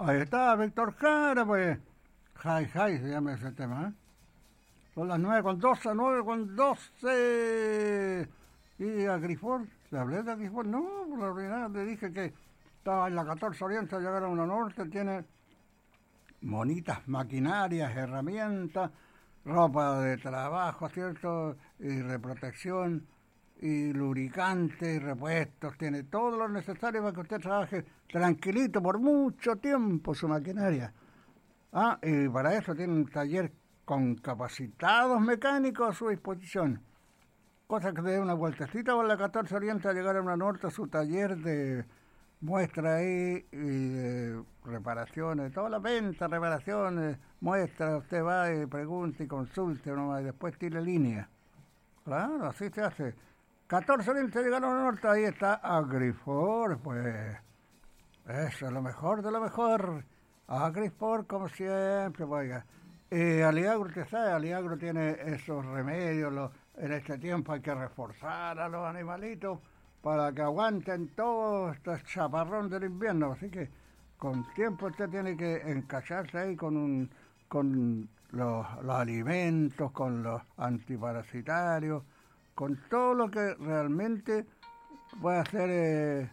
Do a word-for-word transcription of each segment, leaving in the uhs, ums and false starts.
Ahí está, Víctor Jara, pues. Jai, Jai se llama ese tema, ¿eh? Son las nueve con doce, nueve con doce. Y a Grifol, ¿le hablé de Grifol? No, por la realidad le dije que estaba en la catorce Oriente, llegar a una norte, tiene bonitas maquinarias, herramientas, ropa de trabajo, ¿cierto? Y reprotección, y lubricantes, y repuestos, tiene todo lo necesario para que usted trabaje tranquilito por mucho tiempo su maquinaria. Ah, y para eso tiene un taller con capacitados mecánicos a su disposición. Cosa que dé una vueltecita por la catorce Oriente a llegar a una norte, su taller de muestra ahí y de reparaciones, todas las ventas, reparaciones, muestra, usted va y pregunta y consulte nomás, y después tire línea. Claro, así se hace. catorce Oriente llegar a una norte, ahí está Agrifor, pues eso es lo mejor de lo mejor. Agrifor, como siempre, oiga. Y Aliagro, usted sabe, Aliagro tiene esos remedios, los, en este tiempo hay que reforzar a los animalitos para que aguanten todo este chaparrón del invierno, así que con tiempo usted tiene que encacharse ahí con un con los, los alimentos, con los antiparasitarios, con todo lo que realmente puede ser eh,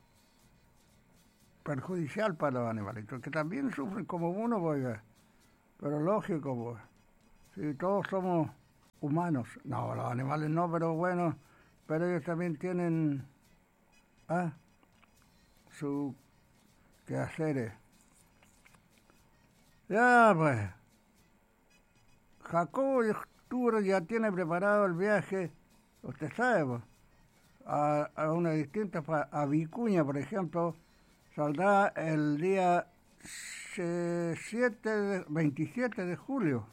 perjudicial para los animalitos, que también sufren como uno, oiga, pero lógico, pues, si todos somos humanos, no, los animales no, pero bueno, pero ellos también tienen ah, su quehaceres. Ya, pues, Jacobo Tour ya tiene preparado el viaje, usted sabe, pues, a, a una distinta, a Vicuña, por ejemplo, saldrá el día siete de, veintisiete de julio.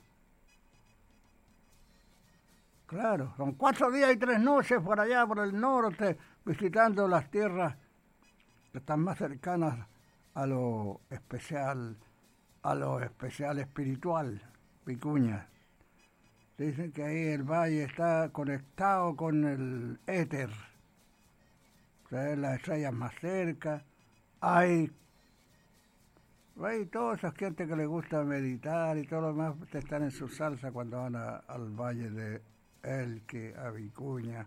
Claro, son cuatro días y tres noches por allá, por el norte, visitando las tierras que están más cercanas a lo especial, a lo especial espiritual, Vicuña. Dicen que ahí el valle está conectado con el éter, o sea, las estrellas más cerca. Hay, hay toda esa gente que le gusta meditar y todo lo demás están en su salsa cuando van a, al valle de Elqui, a Vicuña.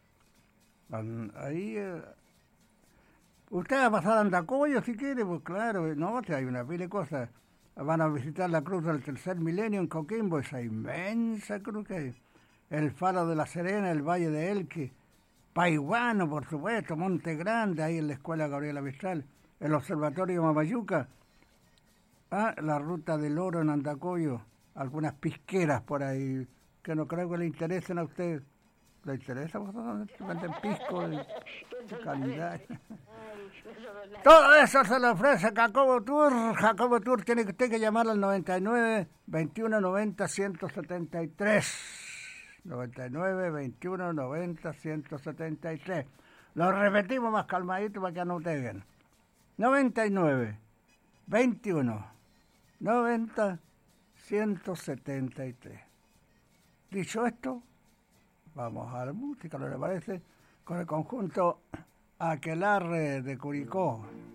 Ahí, eh, usted va a pasar a Andacollo si quiere, pues claro, no, hay una pila de cosas. Van a visitar la cruz del tercer milenio en Coquimbo, esa inmensa cruz que hay. El Faro de la Serena, el Valle de Elqui, Paiguano, por supuesto, Monte Grande, ahí en la Escuela Gabriela Mistral, el Observatorio Mamayuca, ah, la Ruta del Oro en Andacollo, algunas pisqueras por ahí, que no creo que le interesen a usted. ¿Le interesa a vosotros? Venden pisco de, de calidad. Todo eso se le ofrece Jacobo Tour. Jacobo Tour tiene usted que llamar al noventa y nueve, veintiuno, noventa, ciento setenta y tres. noventa y nueve, veintiuno, noventa, ciento setenta y tres. Lo repetimos más calmadito para que no tengan. noventa y nueve, veintiuno, noventa, ciento setenta y tres. Dicho esto, vamos a la música, ¿no le parece? Con el conjunto Aquelarre de Curicó.